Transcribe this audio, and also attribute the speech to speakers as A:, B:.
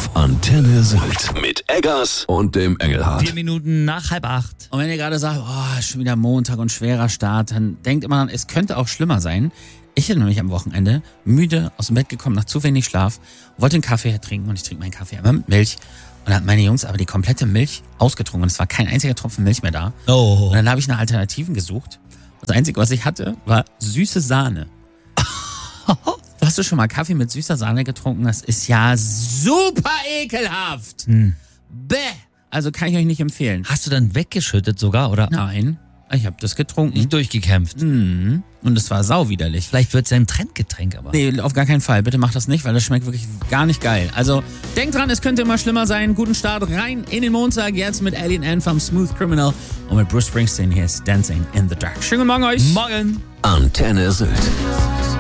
A: auf Antenne Sylt mit Eggers und dem Engelhardt.
B: 4 Minuten nach 7:30.
C: Und wenn ihr gerade sagt, schon wieder Montag und schwerer Start, dann denkt immer, es könnte auch schlimmer sein. Ich bin nämlich am Wochenende müde aus dem Bett gekommen, nach zu wenig Schlaf, wollte einen Kaffee trinken und ich trinke meinen Kaffee immer mit Milch. Und dann hat meine Jungs aber die komplette Milch ausgetrunken und es war kein einziger Tropfen Milch mehr da.
B: Oh.
C: Und dann habe ich nach Alternativen gesucht. Und das Einzige, was ich hatte, war süße Sahne. Hast du schon mal Kaffee mit süßer Sahne getrunken? Das ist ja super ekelhaft. Bäh. Also kann ich euch nicht empfehlen.
B: Hast du dann weggeschüttet sogar, oder?
C: Nein, ich habe das getrunken.
B: Nicht durchgekämpft.
C: Und es war sauwiderlich.
B: Vielleicht wird es ja ein Trendgetränk, aber.
C: Nee, auf gar keinen Fall. Bitte macht das nicht, weil das schmeckt wirklich gar nicht geil. Also denkt dran, es könnte immer schlimmer sein. Guten Start rein in den Montag. Jetzt mit Alien Ann vom Smooth Criminal und mit Bruce Springsteen. Hier ist Dancing in the Dark. Schönen guten Morgen euch.
B: Morgen.
A: Antenne Sylt.